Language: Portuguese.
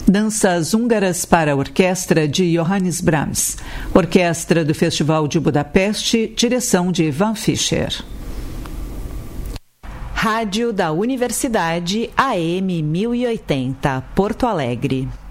Danças húngaras para a orquestra de Johannes Brahms. Orquestra do Festival de Budapeste, direção de Ivan Fischer. Rádio da Universidade AM 1080, Porto Alegre.